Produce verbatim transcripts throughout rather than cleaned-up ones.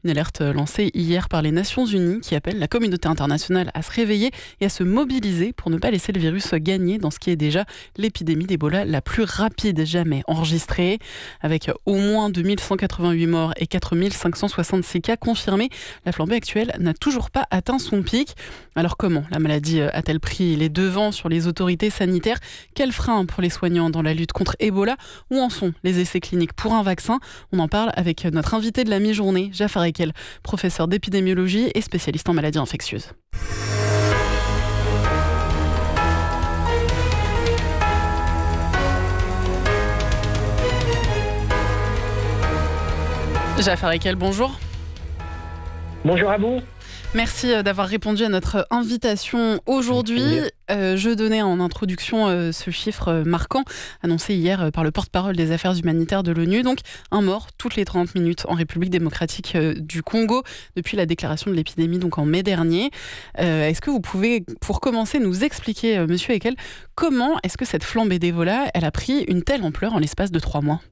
Une alerte lancée hier par les Nations Unies qui appelle la communauté internationale à se réveiller et à se mobiliser pour ne pas laisser le virus gagner dans ce qui est déjà l'épidémie d'Ebola la plus rapide jamais enregistrée. Avec au moins deux mille cent quatre-vingt-huit morts et quatre mille cinq cent soixante-six cas confirmés, la flambée actuelle n'a toujours pas atteint son pic. Alors comment la maladie a-t-elle pris les devants sur les autorités sanitaires? Quels freins pour les soignants dans la lutte contre Ebola? Où en sont les essais cliniques pour un vaccin? On en parle avec notre invité de la mi-journée, Jafar Ekel, professeur d'épidémiologie et spécialiste en maladies infectieuses. Jafar Ekel, bonjour. Bonjour à vous. Merci d'avoir répondu à notre invitation aujourd'hui. Euh, je donnais en introduction euh, ce chiffre marquant annoncé hier par le porte-parole des affaires humanitaires de l'ONU. Donc un mort toutes les trente minutes en République démocratique euh, du Congo depuis la déclaration de l'épidémie donc en mai dernier. Euh, est-ce que vous pouvez, pour commencer, nous expliquer, euh, Monsieur Ekel, comment est-ce que cette flambée d'Ebola elle a pris une telle ampleur en l'espace de trois mois?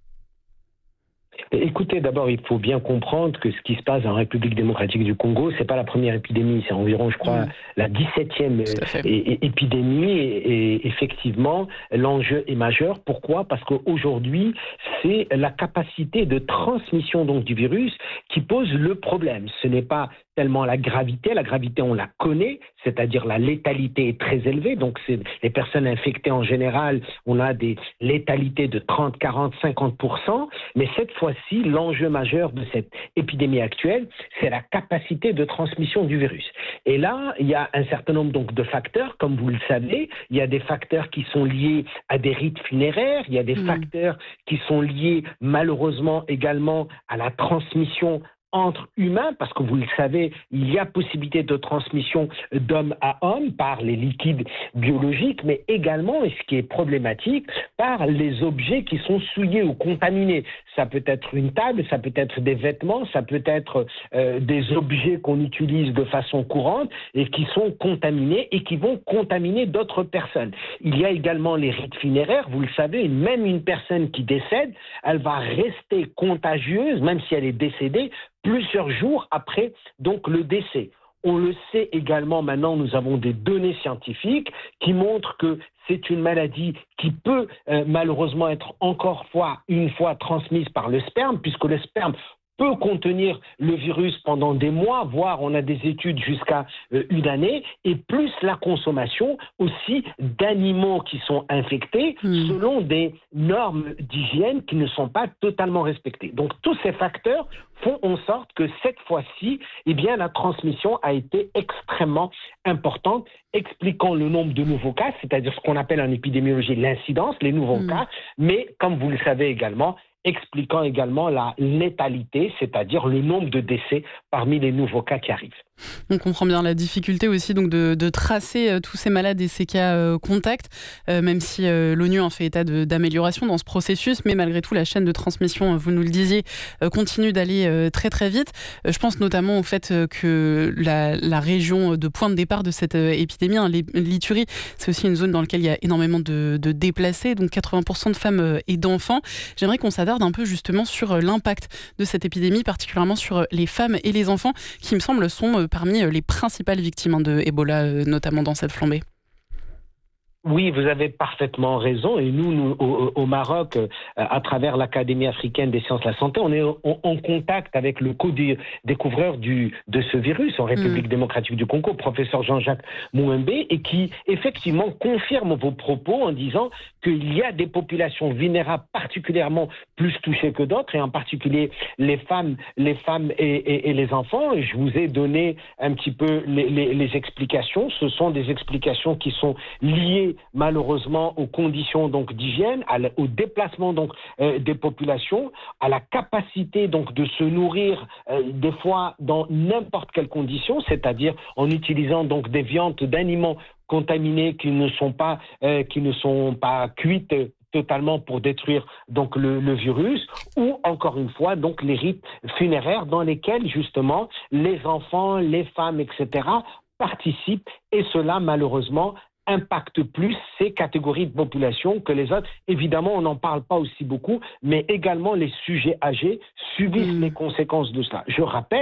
Écoutez, d'abord, il faut bien comprendre que ce qui se passe en République démocratique du Congo, c'est pas la première épidémie, c'est environ, je crois, mmh. la dix-septième euh, épidémie. Et, et effectivement, l'enjeu est majeur. Pourquoi? Parce qu'aujourd'hui, c'est la capacité de transmission donc du virus qui pose le problème. Ce n'est pas tellement la gravité. La gravité, on la connaît, c'est-à-dire la létalité est très élevée. Donc, c'est les personnes infectées en général, on a des létalités de trente, quarante, cinquante pour cent. Mais cette fois-ci, l'enjeu majeur de cette épidémie actuelle, c'est la capacité de transmission du virus. Et là, il y a un certain nombre donc de facteurs, comme vous le savez. Il y a des facteurs qui sont liés à des rites funéraires. Il y a des mmh. facteurs qui sont liés malheureusement également à la transmission entre humains, parce que vous le savez, il y a possibilité de transmission d'homme à homme par les liquides biologiques, mais également, et ce qui est problématique, par les objets qui sont souillés ou contaminés. Ça peut être une table, ça peut être des vêtements, ça peut être euh, des objets qu'on utilise de façon courante et qui sont contaminés et qui vont contaminer d'autres personnes. Il y a également les rites funéraires, vous le savez, même une personne qui décède, elle va rester contagieuse, même si elle est décédée, plusieurs jours après donc le décès. On le sait également maintenant, nous avons des données scientifiques qui montrent que c'est une maladie qui peut euh, malheureusement être encore fois, une fois transmise par le sperme, puisque le sperme peut contenir le virus pendant des mois, voire on a des études jusqu'à euh, une année, et plus la consommation aussi d'animaux qui sont infectés mmh. selon des normes d'hygiène qui ne sont pas totalement respectées. Donc tous ces facteurs font en sorte que cette fois-ci, eh bien, la transmission a été extrêmement importante, expliquant le nombre de nouveaux cas, c'est-à-dire ce qu'on appelle en épidémiologie l'incidence, les nouveaux mmh. cas, mais comme vous le savez également, expliquant également la létalité, c'est-à-dire le nombre de décès parmi les nouveaux cas qui arrivent. On comprend bien la difficulté aussi donc de, de tracer euh, tous ces malades et ces cas euh, contacts, euh, même si euh, l'ONU en fait état de, d'amélioration dans ce processus, mais malgré tout la chaîne de transmission, vous nous le disiez, euh, continue d'aller euh, très très vite. Euh, je pense notamment au fait euh, que la, la région de point de départ de cette euh, épidémie, hein, l'Ituri, c'est aussi une zone dans laquelle il y a énormément de, de déplacés, donc quatre-vingts pour cent de femmes euh, et d'enfants. J'aimerais qu'on s'attarde un peu justement sur euh, l'impact de cette épidémie, particulièrement sur euh, les femmes et les enfants, qui me semble sont euh, parmi les principales victimes de Ebola, notamment dans cette flambée. Oui, vous avez parfaitement raison. Et nous, nous au, au Maroc, euh, à travers l'Académie africaine des sciences de la santé, on est en, en contact avec le co-découvreur du, de ce virus en République mmh. démocratique du Congo, professeur Jean-Jacques Mouembe, et qui effectivement confirme vos propos en disant qu'il y a des populations vulnérables particulièrement plus touchées que d'autres, et en particulier les femmes, les femmes et, et, et les enfants. Et je vous ai donné un petit peu les, les, les explications. Ce sont des explications qui sont liées malheureusement aux conditions donc d'hygiène, à au déplacement donc euh, des populations, à la capacité donc de se nourrir euh, des fois dans n'importe quelle condition, c'est-à-dire en utilisant donc des viandes d'animaux contaminés qui ne sont pas euh, qui ne sont pas cuites totalement pour détruire donc le, le virus, ou encore une fois donc les rites funéraires dans lesquels justement les enfants, les femmes, et cetera participent, et cela malheureusement impacte plus ces catégories de population que les autres. Évidemment, on n'en parle pas aussi beaucoup, mais également les sujets âgés subissent mmh. les conséquences de cela. Je rappelle